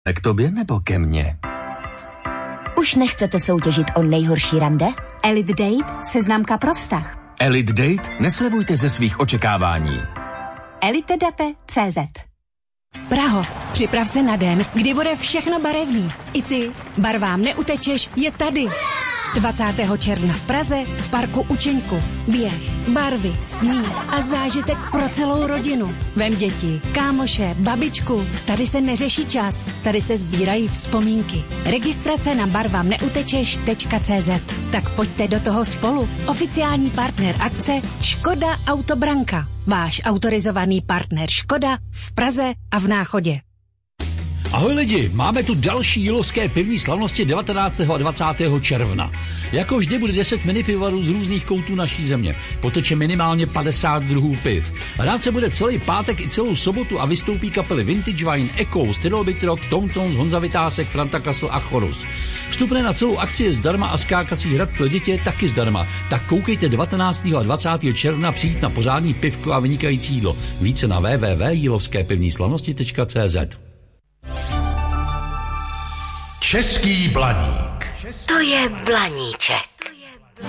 K tobě nebo ke mně? Už nechcete soutěžit o nejhorší rande? Elite Date, seznamka pro vztah. Elite Date? Neslevujte ze svých očekávání. elitedate.cz. Praho, připrav se na den, kdy bude všechno barevný. I ty. Barvám neutečeš je tady. 20. června v Praze v parku Učeňku. Běh, barvy, smích a zážitek pro celou rodinu. Vem děti, kámoše, babičku. Tady se neřeší čas, tady se sbírají vzpomínky. Registrace na barvamneutečeš.cz. Tak pojďte do toho spolu. Oficiální partner akce Škoda Autobranka. Váš autorizovaný partner Škoda v Praze a v Náchodě. Ahoj lidi, máme tu další jílovské pivní slavnosti 19. a 20. června. Jako vždy bude 10 minipivarů z různých koutů naší země. Poteče minimálně 50 druhů piv. Hrát se bude celý pátek i celou sobotu a vystoupí kapely Vintage Wine, Echo, Stylobit Rock, Tom Toms, Honza Vytásek, Franta Kasl a Chorus. Vstupné na celou akci je zdarma a skákací hrad pro děti je taky zdarma. Tak koukejte 19. a 20. června přijít na pořádný pivko a vynikající jídlo. Více na www.jílovsképivníslavnosti.cz. Český blaník. To je blaníček.